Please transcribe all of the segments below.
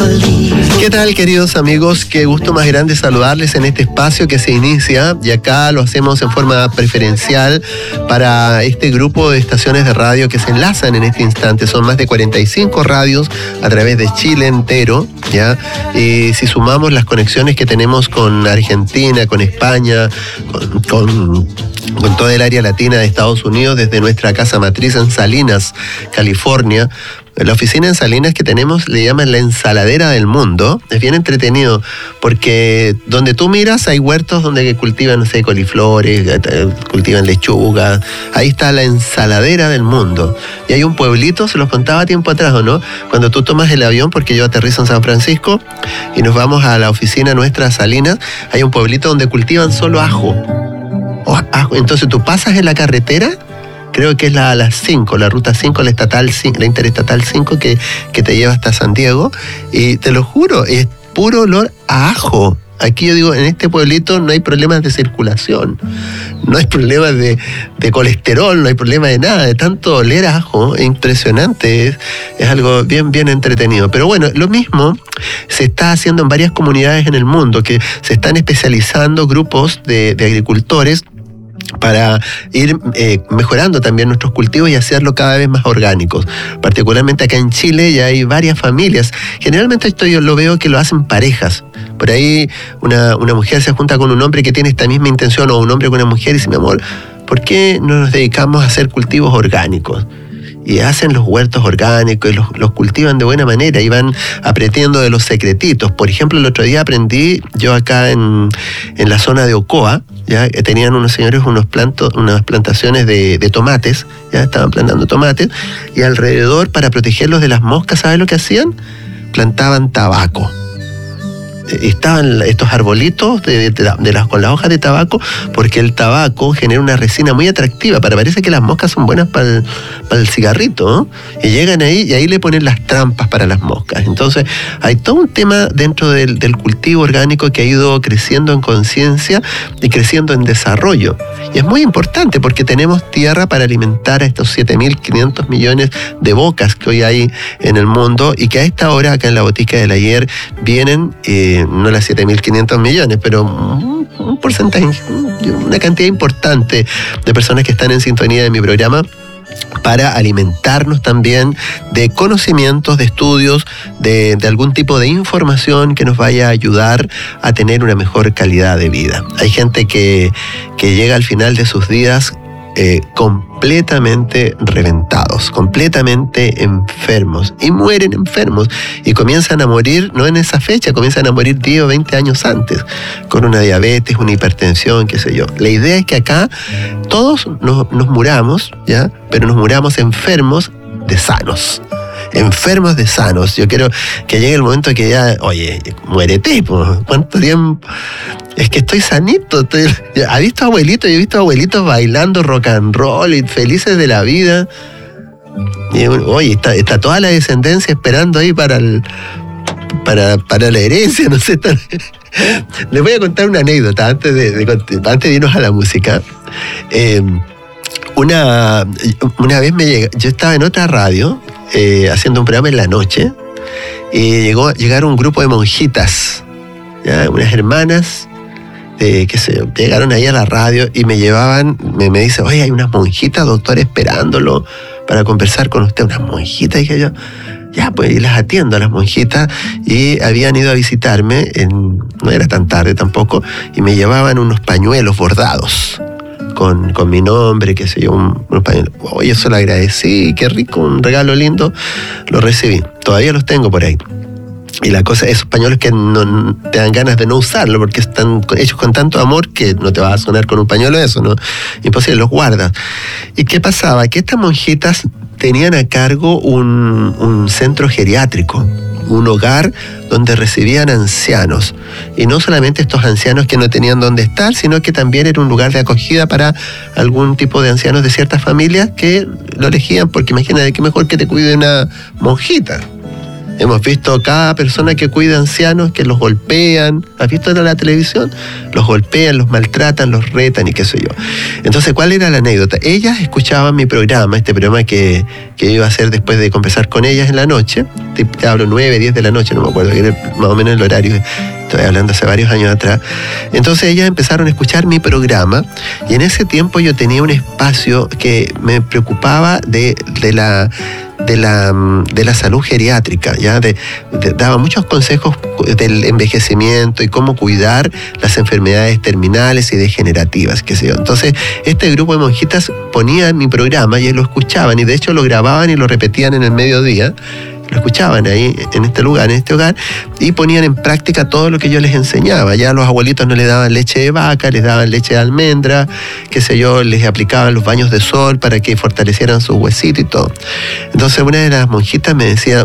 ¿Qué tal, queridos amigos? Qué gusto más grande saludarles en este espacio que se inicia, y acá lo hacemos en forma preferencial para este grupo de estaciones de radio que se enlazan en este instante. Son más de 45 radios a través de Chile entero, ¿ya? Y si sumamos las conexiones que tenemos con Argentina, con España, con toda el área latina de Estados Unidos, desde nuestra casa matriz en Salinas, California. La oficina en Salinas que tenemos le llaman la ensaladera del mundo. Es bien entretenido porque donde tú miras hay huertos donde cultivan, no sé, coliflores, cultivan lechugas. Ahí está la ensaladera del mundo. Y hay un pueblito, se los contaba tiempo atrás, ¿o no? Cuando tú tomas el avión, porque yo aterrizo en San Francisco y nos vamos a la oficina nuestra Salinas, hay un pueblito donde cultivan solo ajo. Entonces tú pasas en la carretera, creo que es la 5, la ruta 5, la interestatal 5 que te lleva hasta San Diego, y te lo juro, es puro olor a ajo. Aquí yo digo, en este pueblito no hay problemas de circulación, no hay problemas de colesterol, no hay problema de nada, de tanto oler a ajo, es impresionante, es algo bien, bien entretenido. Pero bueno, lo mismo se está haciendo en varias comunidades en el mundo, que se están especializando grupos de agricultores para ir mejorando también nuestros cultivos y hacerlo cada vez más orgánicos. Particularmente acá en Chile ya hay varias familias. Generalmente esto yo lo veo que lo hacen parejas. Por ahí una mujer se junta con un hombre que tiene esta misma intención, o un hombre con una mujer, y dice: mi amor, ¿por qué no nos dedicamos a hacer cultivos orgánicos? Y hacen los huertos orgánicos y los cultivan de buena manera y van aprendiendo de los secretitos. Por ejemplo, el otro día aprendí, yo acá en la zona de Ocoa, ya tenían unos señores unas plantaciones de tomates, ya estaban plantando tomates, y alrededor, para protegerlos de las moscas, ¿sabes lo que hacían? Plantaban tabaco. Estaban estos arbolitos con las hojas de tabaco, porque el tabaco genera una resina muy atractiva. Parece que las moscas son buenas para el cigarrito, ¿no? Y llegan ahí y ahí le ponen las trampas para las moscas. Entonces hay todo un tema dentro del cultivo orgánico que ha ido creciendo en conciencia y creciendo en desarrollo. Y es muy importante porque tenemos tierra para alimentar a estos 7.500 millones de bocas que hoy hay en el mundo, y que a esta hora acá en la Botica del Ayer vienen no las 7.500 millones, pero un porcentaje, una cantidad importante de personas que están en sintonía de mi programa, para alimentarnos también de conocimientos, de estudios, de algún tipo de información que nos vaya a ayudar a tener una mejor calidad de vida. Hay gente que llega al final de sus días completamente reventados, completamente enfermos, y mueren enfermos, y comienzan a morir, no en esa fecha, comienzan a morir 10 o 20 años antes, con una diabetes, una hipertensión, qué sé yo. La idea es que acá todos nos muramos, ¿ya? Pero nos muramos enfermos de sanos. Enfermos de sanos. Yo quiero que llegue el momento que ya, oye, muérete, ¿cuánto tiempo? Es que estoy sanito. ¿Ha visto abuelitos? Yo he visto abuelitos bailando rock and roll y felices de la vida. Y, oye, está toda la descendencia esperando ahí para la herencia, no sé. Les voy a contar una anécdota antes de irnos a la música. Una vez yo estaba en otra radio haciendo un programa en la noche, y llegaron un grupo de monjitas, ¿ya? Unas hermanas que llegaron ahí a la radio y me llevaban, me dice: oye, hay unas monjitas, doctor, esperándolo para conversar con usted. Unas monjitas, dije yo. Ya, pues, y las atiendo a las monjitas, y habían ido a visitarme, no era tan tarde tampoco, y me llevaban unos pañuelos bordados con mi nombre, qué sé yo, unos pañuelos. Oye, eso lo agradecí, qué rico, un regalo lindo, lo recibí. Todavía los tengo por ahí. Y la cosa, esos pañuelos que no te dan ganas de no usarlo, porque están hechos con tanto amor que no te vas a sonar con un pañuelo de eso, ¿no? Imposible, los guardas. ¿Y qué pasaba? Que estas monjitas tenían a cargo un centro geriátrico, un hogar donde recibían ancianos. Y no solamente estos ancianos que no tenían dónde estar, sino que también era un lugar de acogida para algún tipo de ancianos de ciertas familias que lo elegían, porque imagínate, qué mejor que te cuide una monjita. Hemos visto cada persona que cuida ancianos que los golpean. ¿Has visto en la televisión? Los golpean, los maltratan, los retan y qué sé yo. Entonces, ¿cuál era la anécdota? Ellas escuchaban mi programa, este programa que iba a hacer después de conversar con ellas en la noche. Te hablo 9, 10 de la noche, no me acuerdo, que era más o menos el horario. Estoy hablando hace varios años atrás. Entonces ellas empezaron a escuchar mi programa y en ese tiempo yo tenía un espacio que me preocupaba de la salud geriátrica, ¿ya? Daba muchos consejos del envejecimiento y cómo cuidar las enfermedades terminales y degenerativas, qué sé yo. Entonces, este grupo de monjitas ponía mi programa y lo escuchaban, y de hecho lo grababan y lo repetían en el mediodía. Lo escuchaban ahí, en este lugar, en este hogar, y ponían en práctica todo lo que yo les enseñaba. Ya los abuelitos no les daban leche de vaca, les daban leche de almendra, qué sé yo, les aplicaban los baños de sol para que fortalecieran sus huesitos y todo. Entonces una de las monjitas me decía,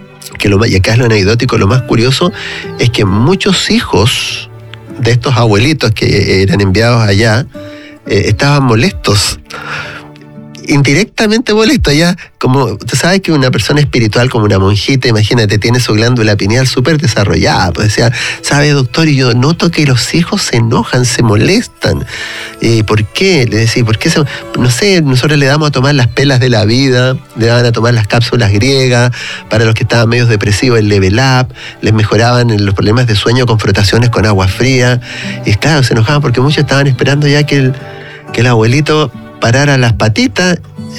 y acá es lo anecdótico, lo más curioso, es que muchos hijos de estos abuelitos que eran enviados allá, estaban molestos, indirectamente molesto. Ya, como tú sabes que una persona espiritual como una monjita, imagínate, tiene su glándula pineal súper desarrollada, pues decía, ¿sabe, doctor? Y yo noto que los hijos se enojan, se molestan. ¿Por qué? Le decía, ¿por qué? No sé, nosotros le damos a tomar las pelas de la vida, le daban a tomar las cápsulas griegas, para los que estaban medio depresivos, el Level Up, les mejoraban los problemas de sueño con frotaciones con agua fría, y claro, se enojaban porque muchos estaban esperando ya que el abuelito parara las patitas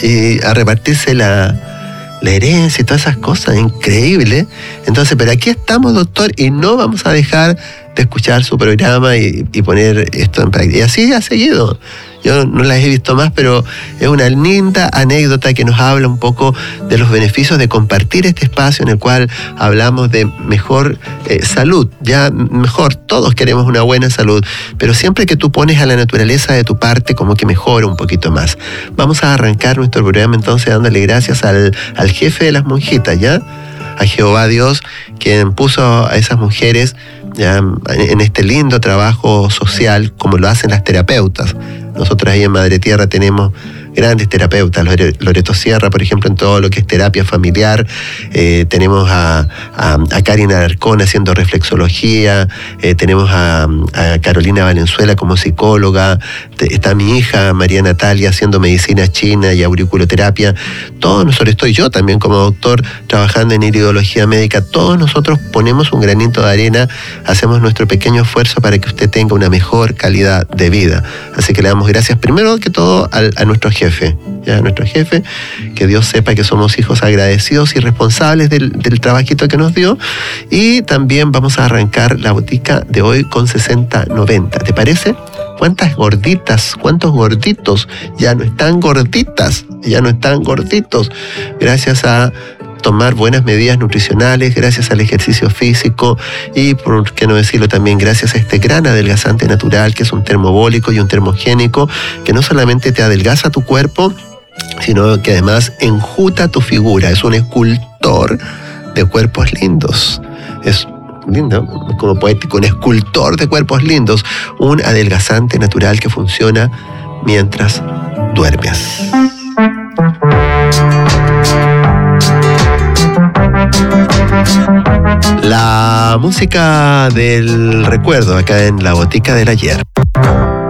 y a repartirse la herencia y todas esas cosas, increíble. Entonces, pero aquí estamos, doctor, y no vamos a dejar de escuchar su programa y poner esto en práctica. Y así ha seguido. Yo no las he visto más, pero es una linda anécdota que nos habla un poco de los beneficios de compartir este espacio en el cual hablamos de mejor salud. Ya mejor, todos queremos una buena salud, pero siempre que tú pones a la naturaleza de tu parte, como que mejora un poquito más. Vamos a arrancar nuestro programa entonces dándole gracias al jefe de las monjitas, ¿ya? A Jehová Dios, quien puso a esas mujeres ya en este lindo trabajo social, como lo hacen las terapeutas. Nosotros ahí en Madre Tierra tenemos grandes terapeutas, Loreto Sierra, por ejemplo, en todo lo que es terapia familiar. Tenemos a Karina Alarcón haciendo reflexología, tenemos a Carolina Valenzuela como psicóloga, está mi hija María Natalia haciendo medicina china y auriculoterapia. Todos nosotros, estoy yo también como doctor trabajando en iridología médica. Todos nosotros ponemos un granito de arena, hacemos nuestro pequeño esfuerzo para que usted tenga una mejor calidad de vida. Así que le damos gracias primero que todo a nuestro jefe, ya, a nuestro jefe, que Dios sepa que somos hijos agradecidos y responsables del trabajito que nos dio. Y también vamos a arrancar la botica de hoy con 60-90. ¿Te parece? ¿Cuántas gorditas, cuántos gorditos ya no están gorditas, ya no están gorditos? Gracias a tomar buenas medidas nutricionales, gracias al ejercicio físico y, por qué no decirlo también, gracias a este gran adelgazante natural que es un termobólico y un termogénico que no solamente te adelgaza tu cuerpo, sino que además enjuta tu figura. Es un escultor de cuerpos lindos. Es lindo, como poético, un escultor de cuerpos lindos, un adelgazante natural que funciona mientras duermes. La música del recuerdo acá en la botica del ayer.